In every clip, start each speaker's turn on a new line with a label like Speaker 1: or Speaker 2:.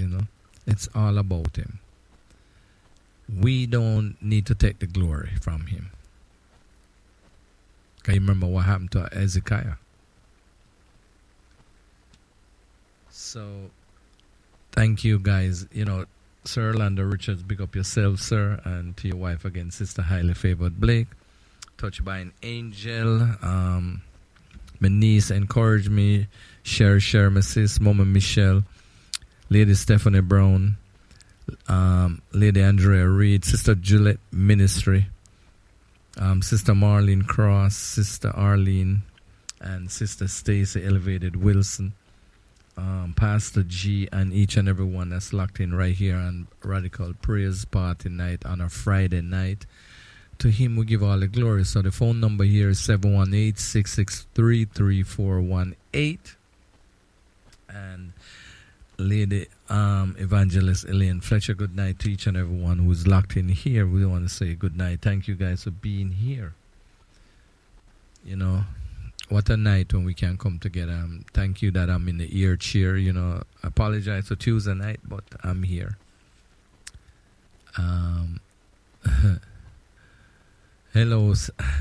Speaker 1: You know, it's all about him. We don't need to take the glory from him. Can you remember what happened to Hezekiah? So, thank you guys. You know, Sir Orlando Richards, big up yourself, sir, and to your wife again, Sister Highly Favored Blake. Touched by an angel. My niece encouraged me. Share, my sis, Mama Michelle, Lady Stephanie Brown, Lady Andrea Reed, Sister Juliet Ministry, Sister Marlene Cross, Sister Arlene, and Sister Stacy Elevated Wilson, Pastor G, and each and every one that's locked in right here on Radical Praise Party Night on a Friday night. To him we give all the glory. So the phone number here is 718-663-3418. And Lady Evangelist Elaine Fletcher, good night to each and everyone who's locked in here. We want to say good night. Thank you guys for being here. You know, what a night when we can come together. Thank you that I'm in the ear cheer. You know, I apologize for Tuesday night, but I'm here. Hello,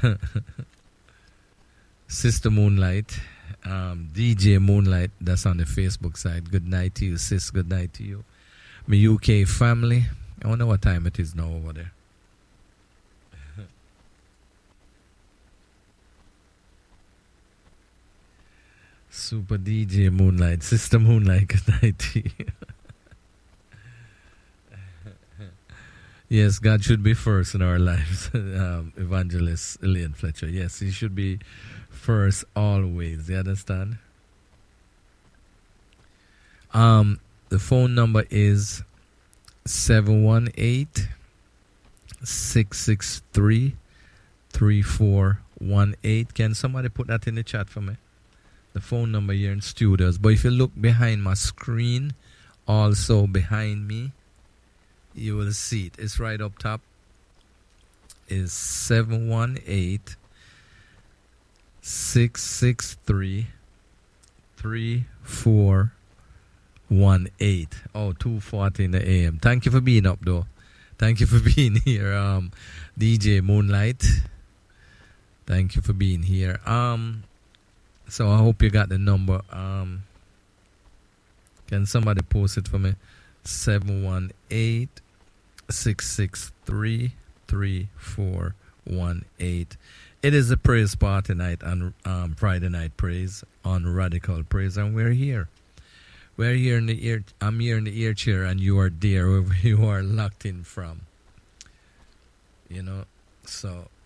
Speaker 1: Sister Moonlight, DJ Moonlight, that's on the Facebook side. Good night to you, sis. Good night to you. My UK family. I wonder what time it is now over there. Super DJ Moonlight, Sister Moonlight, good night to you. Yes, God should be first in our lives. Evangelist Elaine Fletcher. Yes, he should be first always. You understand? The phone number is 718-663-3418. Can somebody put that in the chat for me? The phone number here in studios. But if you look behind my screen, also behind me, you will see it. It's right up top. Is 718-663-3418. Oh, 2:40 in the AM. Thank you for being up, though. Thank you for being here, DJ Moonlight. Thank you for being here. So I hope you got the number. Can somebody post it for me? 718-663-3418. It is a praise party night on Friday Night Praise on Radical Praise, and we're here. We're here in the ear. I'm here in the ear chair, and you are there wherever you are locked in from. You know, so